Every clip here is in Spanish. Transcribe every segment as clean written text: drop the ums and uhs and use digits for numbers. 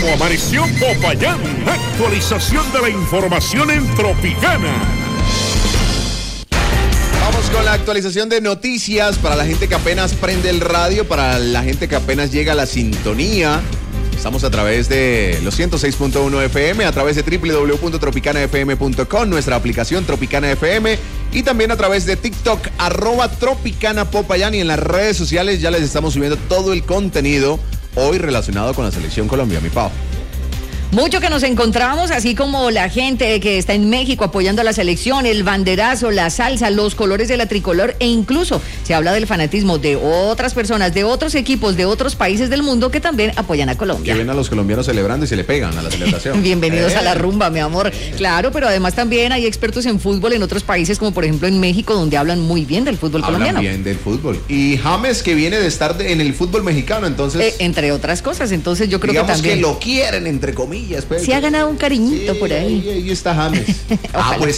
¿Cómo amaneció Popayán? Actualización de la información en Tropicana. Vamos con la actualización de noticias para la gente que apenas prende el radio, para la gente que apenas llega a la sintonía. Estamos a través de los 106.1 FM, a través de www.tropicanafm.com, nuestra aplicación Tropicana FM, y también a través de TikTok, @TropicanaPopayán, y en las redes sociales ya les estamos subiendo todo el contenido hoy relacionado con la Selección Colombia, mi Pau. Mucho que nos encontramos, así como la gente que está en México apoyando a la selección, el banderazo, la salsa, los colores de la tricolor, e incluso se habla del fanatismo de otras personas, de otros equipos, de otros países del mundo que también apoyan a Colombia. Que ven a los colombianos celebrando y se le pegan a la celebración. Bienvenidos a la rumba, mi amor. Claro, pero además también hay expertos en fútbol en otros países, como por ejemplo en México, donde hablan muy bien del fútbol colombiano. Hablan bien del fútbol. Y James, que viene de estar en el fútbol mexicano, entonces... entre otras cosas, entonces yo creo que también... Digamos que lo quieren, entre comillas. Pues, se ha ganado un cariñito por ahí. Ahí está James. Pues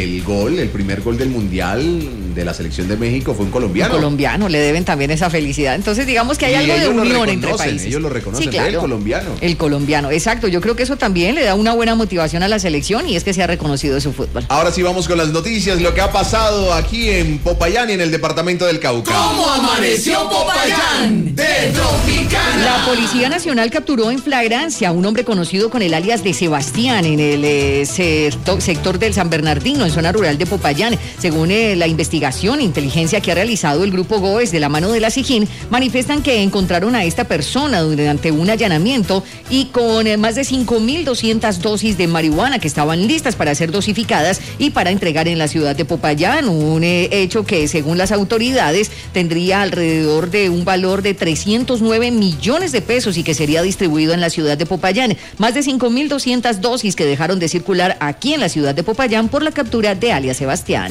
el primer gol del Mundial de la selección de México fue un colombiano. Un colombiano, le deben también esa felicidad. Entonces digamos que hay algo de unión entre países. Ellos lo reconocen, sí, claro. El colombiano. El colombiano, exacto. Yo creo que eso también le da una buena motivación a la selección, y es que se ha reconocido su fútbol. Ahora sí vamos con las noticias, lo que ha pasado aquí en Popayán y en el departamento del Cauca. ¿Cómo amaneció Popayán? De Tropicana. La Policía Nacional capturó en flagrancia a un hombre conocido con el alias de Sebastián en el sector del San Bernardino, en zona rural de Popayán. Según la investigación e inteligencia que ha realizado el Grupo GOES de la mano de la SIJIN, manifiestan que encontraron a esta persona durante un allanamiento y con más de 5.200 dosis de marihuana que estaban listas para ser dosificadas y para entregar en la ciudad de Popayán. Un hecho que, según las autoridades, tendría alrededor de un valor de 309 millones de pesos y que sería distribuido en la ciudad de Popayán. Más de 5.200 dosis que dejaron de circular aquí en la ciudad de Popayán por la captura de alias Sebastián.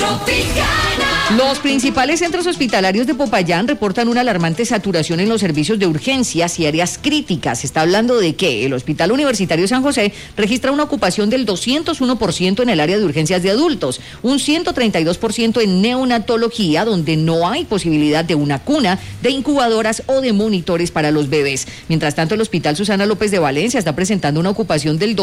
Los principales centros hospitalarios de Popayán reportan una alarmante saturación en los servicios de urgencias y áreas críticas. Se está hablando de que el Hospital Universitario San José registra una ocupación del 201% en el área de urgencias de adultos, un 132% en neonatología, donde no hay posibilidad de una cuna, de incubadoras o de monitores para los bebés. Mientras tanto, el Hospital Susana López de Valencia está presentando una ocupación del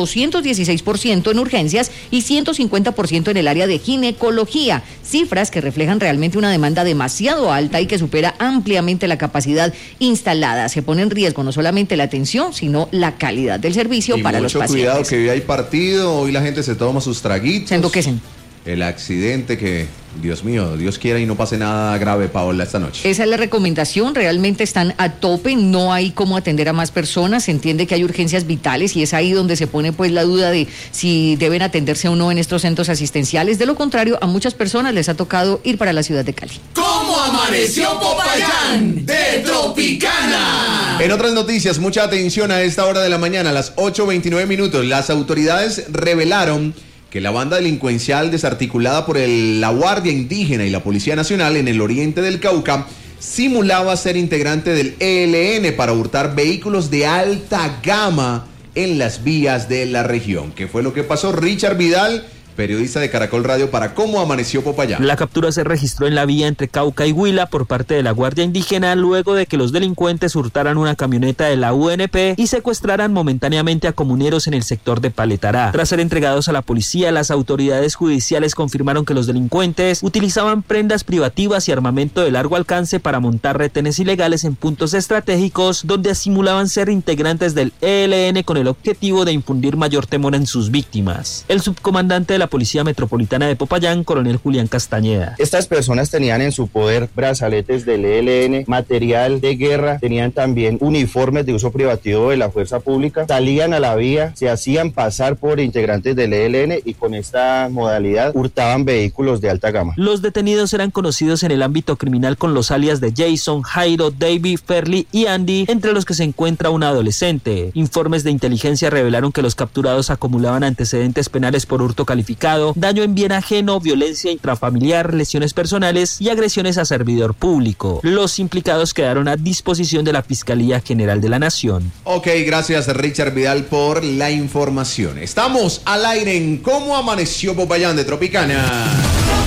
216% en urgencias y 150% en el área de ginecología, cifras que reflejan realmente una demanda demasiado alta y que supera ampliamente la capacidad instalada. Se pone en riesgo no solamente la atención, sino la calidad del servicio para los pacientes. Mucho cuidado, que hoy hay partido, hoy la gente se toma sus traguitos. Se enloquecen. El accidente que, Dios mío, Dios quiera y no pase nada grave, Paola, esta noche. Esa es la recomendación, realmente están a tope, no hay cómo atender a más personas, se entiende que hay urgencias vitales y es ahí donde se pone pues la duda de si deben atenderse o no en estos centros asistenciales. De lo contrario, a muchas personas les ha tocado ir para la ciudad de Cali. ¿Cómo amaneció Popayán? De Tropicana. En otras noticias, mucha atención a esta hora de la mañana, a las 8:29 minutos, las autoridades revelaron que la banda delincuencial desarticulada por la Guardia Indígena y la Policía Nacional en el oriente del Cauca simulaba ser integrante del ELN para hurtar vehículos de alta gama en las vías de la región. ¿Qué fue lo que pasó? Richard Vidal, periodista de Caracol Radio, para Cómo Amaneció Popayán. La captura se registró en la vía entre Cauca y Huila por parte de la Guardia Indígena luego de que los delincuentes hurtaran una camioneta de la UNP y secuestraran momentáneamente a comuneros en el sector de Paletará. Tras ser entregados a la policía, las autoridades judiciales confirmaron que los delincuentes utilizaban prendas privativas y armamento de largo alcance para montar retenes ilegales en puntos estratégicos donde simulaban ser integrantes del ELN con el objetivo de infundir mayor temor en sus víctimas. El subcomandante de la Policía Metropolitana de Popayán, coronel Julián Castañeda. Estas personas tenían en su poder brazaletes del ELN, material de guerra, tenían también uniformes de uso privativo de la fuerza pública, salían a la vía, se hacían pasar por integrantes del ELN y con esta modalidad hurtaban vehículos de alta gama. Los detenidos eran conocidos en el ámbito criminal con los alias de Jason, Jairo, David, Ferly y Andy, entre los que se encuentra un adolescente. Informes de inteligencia revelaron que los capturados acumulaban antecedentes penales por hurto calificado, daño en bien ajeno, violencia intrafamiliar, lesiones personales y agresiones a servidor público. Los implicados quedaron a disposición de la Fiscalía General de la Nación. Ok, gracias Richard Vidal por la información. Estamos al aire en Cómo Amaneció Popayán de Tropicana.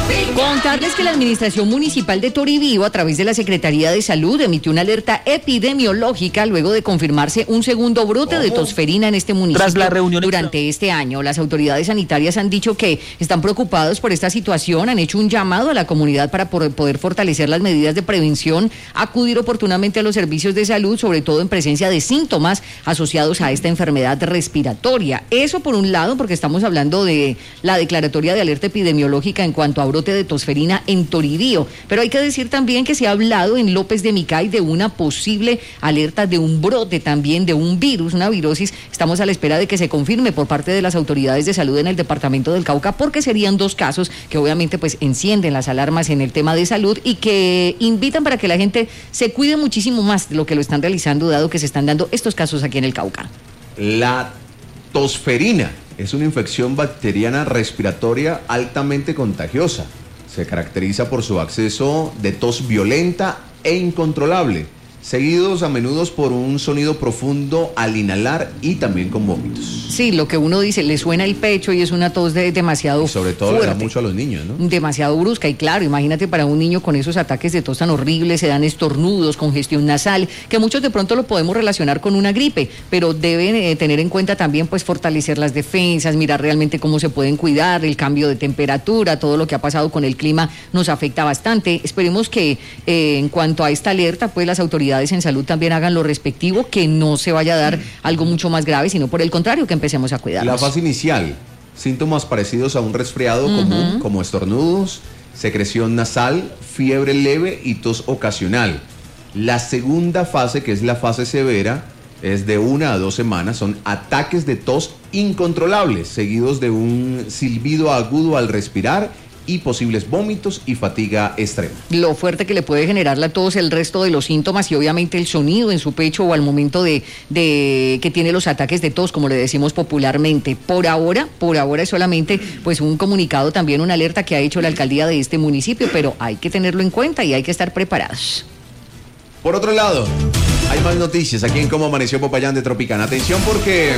Contarles que la Administración Municipal de Toribío, a través de la Secretaría de Salud, emitió una alerta epidemiológica luego de confirmarse un segundo brote de tosferina en este municipio. Tras la reunión durante este año, las autoridades sanitarias han dicho que están preocupados por esta situación, han hecho un llamado a la comunidad para poder fortalecer las medidas de prevención, acudir oportunamente a los servicios de salud, sobre todo en presencia de síntomas asociados a esta enfermedad respiratoria. Eso por un lado, porque estamos hablando de la declaratoria de alerta epidemiológica en cuanto a brote de tosferina en Toribío, pero hay que decir también que se ha hablado en López de Micay de una posible alerta de un brote también de un virus, una virosis. Estamos a la espera de que se confirme por parte de las autoridades de salud en el departamento del Cauca, porque serían dos casos que obviamente pues encienden las alarmas en el tema de salud y que invitan para que la gente se cuide muchísimo más de lo que lo están realizando, dado que se están dando estos casos aquí en el Cauca. La tosferina es una infección bacteriana respiratoria altamente contagiosa. Se caracteriza por su acceso de tos violenta e incontrolable, seguidos a menudo por un sonido profundo al inhalar y también con vómitos. Sí, lo que uno dice, le suena el pecho y es una tos demasiado y sobre todo fuerte, le da mucho a los niños, ¿no? Demasiado brusca, y claro, imagínate para un niño con esos ataques de tos tan horribles, se dan estornudos, congestión nasal, que muchos de pronto lo podemos relacionar con una gripe, pero deben tener en cuenta también pues fortalecer las defensas, mirar realmente cómo se pueden cuidar, el cambio de temperatura, todo lo que ha pasado con el clima nos afecta bastante. Esperemos que en cuanto a esta alerta, pues las autoridades en salud también hagan lo respectivo, que no se vaya a dar algo mucho más grave, sino por el contrario, que empecemos a cuidarnos. La fase inicial, síntomas parecidos a un resfriado común, como estornudos, secreción nasal, fiebre leve y tos ocasional. La segunda fase, que es la fase severa, es de 1 a 2 semanas, son ataques de tos incontrolables, seguidos de un silbido agudo al respirar y posibles vómitos y fatiga extrema. Lo fuerte que le puede generar la tos, el resto de los síntomas y obviamente el sonido en su pecho o al momento de que tiene los ataques de tos, como le decimos popularmente. Por ahora es solamente pues un comunicado, también una alerta que ha hecho la alcaldía de este municipio, pero hay que tenerlo en cuenta y hay que estar preparados. Por otro lado, hay más noticias aquí en Cómo Amaneció Popayán de Tropicana. Atención, porque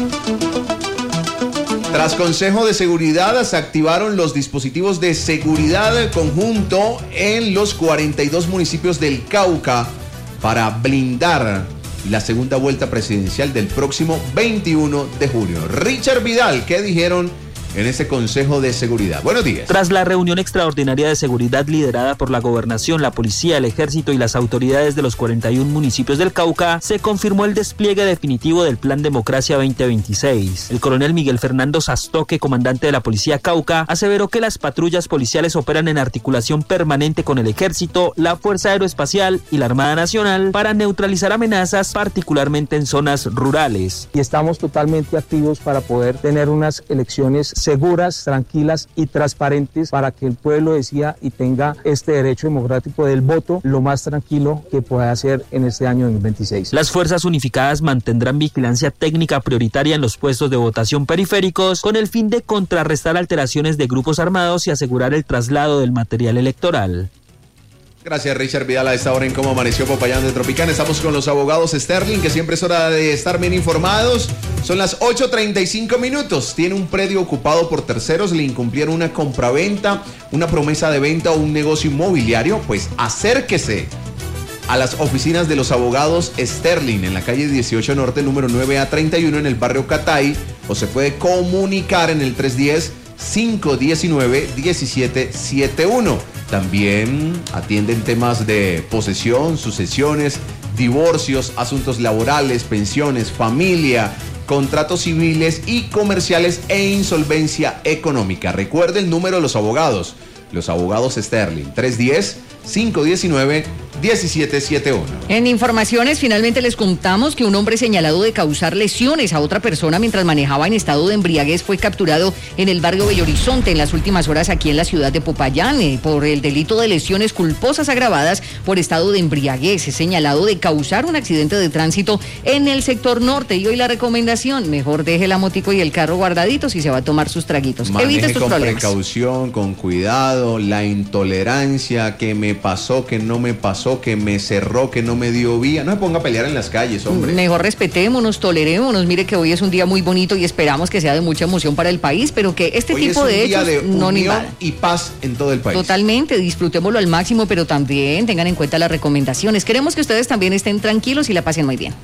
tras Consejo de Seguridad se activaron los dispositivos de seguridad conjunto en los 42 municipios del Cauca para blindar la segunda vuelta presidencial del próximo 21 de junio. Richard Vidal, ¿qué dijeron en ese Consejo de Seguridad? Buenos días. Tras la reunión extraordinaria de seguridad liderada por la Gobernación, la Policía, el Ejército y las autoridades de los 41 municipios del Cauca, se confirmó el despliegue definitivo del Plan Democracia 2026. El coronel Miguel Fernando Sastoque, comandante de la Policía Cauca, aseveró que las patrullas policiales operan en articulación permanente con el Ejército, la Fuerza Aeroespacial y la Armada Nacional para neutralizar amenazas, particularmente en zonas rurales. Y estamos totalmente activos para poder tener unas elecciones seguras, tranquilas y transparentes para que el pueblo decida y tenga este derecho democrático del voto lo más tranquilo que pueda hacer en este año 2026. Las fuerzas unificadas mantendrán vigilancia técnica prioritaria en los puestos de votación periféricos con el fin de contrarrestar alteraciones de grupos armados y asegurar el traslado del material electoral. Gracias, Richard Vidal. A esta hora en Cómo Amaneció Popayán de Tropicana estamos con los abogados Sterling, que siempre es hora de estar bien informados. Son las 8:35 minutos. Tiene un predio ocupado por terceros, le incumplieron una compraventa, una promesa de venta o un negocio inmobiliario. Pues acérquese a las oficinas de los abogados Sterling en la calle 18 Norte, número 9A31 en el barrio Catay, o se puede comunicar en el 310-519-1771. También atienden temas de posesión, sucesiones, divorcios, asuntos laborales, pensiones, familia, contratos civiles y comerciales e insolvencia económica. Recuerde el número de los abogados Sterling, 310-519-1771. En informaciones, finalmente les contamos que un hombre señalado de causar lesiones a otra persona mientras manejaba en estado de embriaguez fue capturado en el barrio Bello Horizonte en las últimas horas aquí en la ciudad de Popayán por el delito de lesiones culposas agravadas por estado de embriaguez. Es señalado de causar un accidente de tránsito en el sector norte. Y hoy la recomendación, mejor deje la motico y el carro guardaditos si se va a tomar sus traguitos. Maneje evite estos con problemas. Precaución, con cuidado, la intolerancia, que me pasó, que no me pasó, pasó, que me cerró, que no me dio vía. No se ponga a pelear en las calles, hombre. Mejor respetémonos, tolerémonos. Mire que hoy es un día muy bonito y esperamos que sea de mucha emoción para el país, pero que este Hoy tipo es un de día hechos de no unión invadan. y paz en todo el país. Totalmente, disfrutémoslo al máximo, pero también tengan en cuenta las recomendaciones. Queremos que ustedes también estén tranquilos y la pasen muy bien.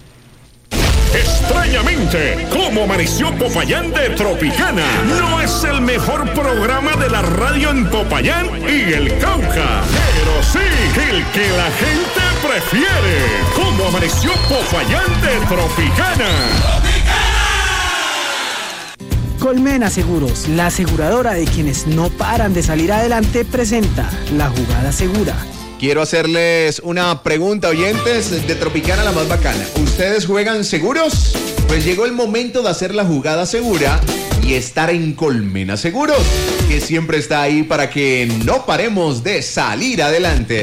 Extrañamente, ¿cómo amaneció Popayán de Tropicana? No es el mejor programa de la radio en Popayán y el Cauca, pero sí el que la gente prefiere. ¿Cómo amaneció Popayán de Tropicana? Colmena Seguros, la aseguradora de quienes no paran de salir adelante, presenta La Jugada Segura. Quiero hacerles una pregunta, oyentes de Tropicana, la más bacana. ¿Ustedes juegan seguros? Pues llegó el momento de hacer la jugada segura y estar en Colmena Seguros, que siempre está ahí para que no paremos de salir adelante.